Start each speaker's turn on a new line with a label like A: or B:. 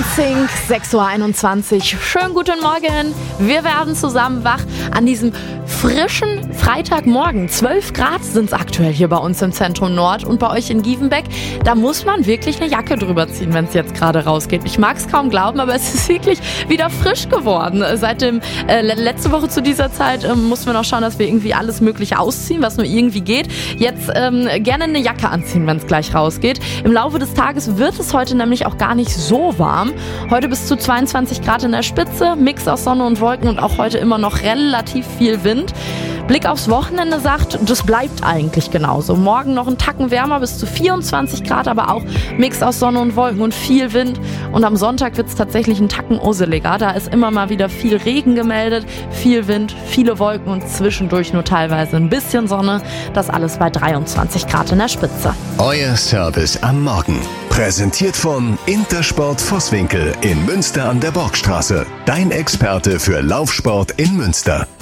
A: NSYNC, 6:21 Uhr. Schönen guten Morgen. Wir werden zusammen wach an diesem frischen Freitagmorgen. 12 Grad sind es aktuell hier bei uns im Zentrum Nord und bei euch in Gievenbeck. Da muss man wirklich eine Jacke drüber ziehen, wenn es jetzt gerade rausgeht. Ich mag es kaum glauben, aber es ist wirklich wieder frisch geworden. Seit letzte Woche zu dieser Zeit mussten wir noch schauen, dass wir irgendwie alles Mögliche ausziehen, was nur irgendwie geht. Jetzt gerne eine Jacke anziehen, wenn es gleich rausgeht. Im Laufe des Tages wird es heute nämlich auch gar nicht so warm. Heute bis zu 22 Grad in der Spitze, Mix aus Sonne und Wolken und auch heute immer noch relativ viel Wind. Blick aufs Wochenende sagt, das bleibt eigentlich genauso. Morgen noch ein Tacken wärmer, bis zu 24 Grad, aber auch Mix aus Sonne und Wolken und viel Wind. Und am Sonntag wird es tatsächlich ein Tacken usseliger. Da ist immer mal wieder viel Regen gemeldet, viel Wind, viele Wolken und zwischendurch nur teilweise ein bisschen Sonne. Das alles bei 23 Grad in der Spitze.
B: Euer Service am Morgen. Präsentiert von Intersport Vosswinkel in Münster an der Borgstraße. Dein Experte für Laufsport in Münster.